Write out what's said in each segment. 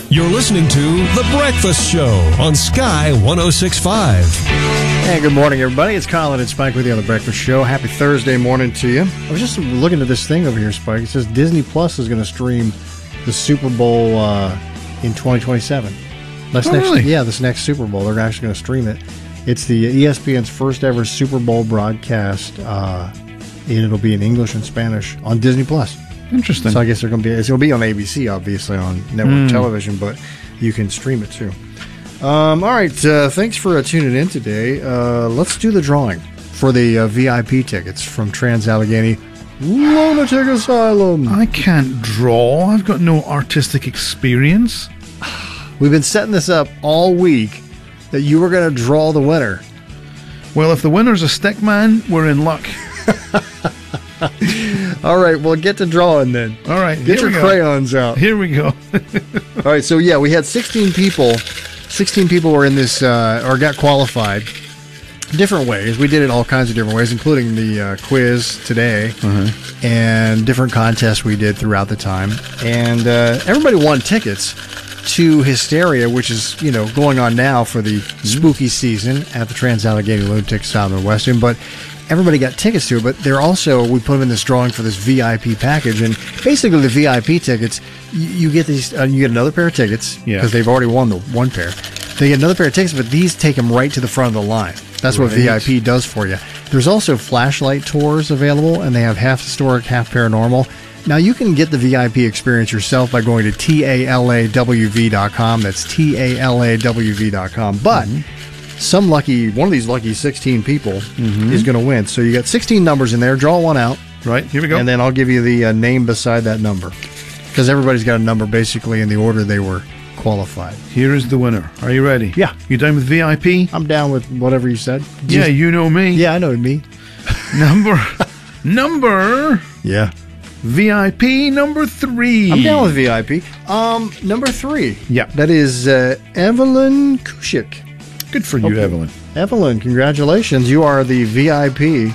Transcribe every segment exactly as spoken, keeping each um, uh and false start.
You're listening to The Breakfast Show on Sky one oh six point five. Hey, good morning, everybody. It's Colin and Spike with you on The Breakfast Show. Happy Thursday morning to you. I was just looking at this thing over here, Spike. It says Disney Plus is going to stream the Super Bowl uh, in twenty twenty-seven. That's oh, next, really? Yeah, this next Super Bowl. They're actually going to stream it. It's the E S P N's first ever Super Bowl broadcast, uh, and it'll be in English and Spanish on Disney Plus. Interesting. So I guess they're going to be. It's going to be on A B C, obviously, on network Mm. television, but you can stream it too. Um, all right. Uh, thanks for uh, tuning in today. Uh, let's do the drawing for the uh, V I P tickets from Trans-Allegheny Lunatic Asylum. I can't draw. I've got no artistic experience. We've been setting this up all week that you were going to draw the winner. Well, if the winner's a stick man, we're in luck. All right. Well, get to drawing then. All right. Get your we go. crayons out. Here we go. All right, so yeah, we had sixteen people. sixteen people were in this, uh, or got qualified different ways. We did it all kinds of different ways, including the uh, quiz today Uh-huh. and different contests we did throughout the time. And uh, everybody won tickets to Hysteria, which is, you know, going on now for the spooky season at the Trans-Allegheny Lunatic Asylum in Weston. But everybody got tickets to it, but they're also, we put them in this drawing for this V I P package. And basically the V I P tickets, you, you get these, uh, you get another pair of tickets because Yeah. they've already won the one pair. They get another pair of tickets, but these take them right to the front of the line. That's what Right. V I P does for you. There's also flashlight tours available, and they have half historic, half paranormal. Now, you can get the V I P experience yourself by going to T A L A W V dot com. That's T A L A W V dot com. But some lucky, one of these lucky sixteen people is going to win. So you got sixteen numbers in there. Draw one out. Right, here we go. And then I'll give you the uh, name beside that number. Because everybody's got a number basically in the order they were qualified. Here is the winner. Are you ready? Yeah. You down with V I P? I'm down with whatever you said. Yeah, Just- you know me. Yeah, I know me. Number, number, Yeah. V I P number three. I'm down with V I P. Um, number three. Yeah. That is uh, Evelyn Kushik. Good for you, Okay. Evelyn. Evelyn, congratulations. You are the V I P.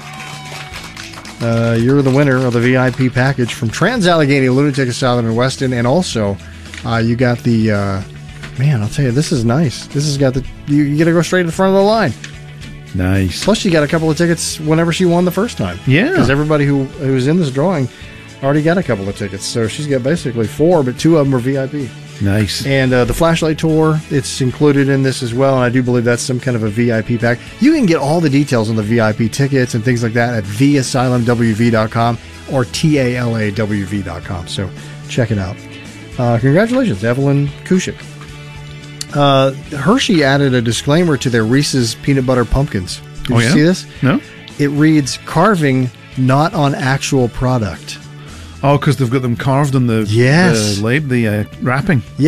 Uh, you're the winner of the V I P package from Trans-Allegheny Lunatic Asylum in Weston. And also, uh, you got the, uh, man, I'll tell you, this is nice. This has got the, you, you get to go straight to the front of the line. Nice. Plus, you got a couple of tickets whenever she won the first time. Yeah. Because everybody who, who was in this drawing already got a couple of tickets. So she's got basically four, but two of them are V I P. Nice. And uh, the flashlight tour, it's included in this as well. And I do believe that's some kind of a V I P pack. You can get all the details on the V I P tickets and things like that at the asylum w v dot com or T A L A W V dot com. So check it out. Uh, congratulations, Evelyn Kushik. Uh, Hershey added a disclaimer to their Reese's Peanut Butter Pumpkins. Did Oh, you yeah? see this? No? It reads, carving not on actual product. Oh, because they've got them carved on the, Yes. the, lab, the uh, wrapping.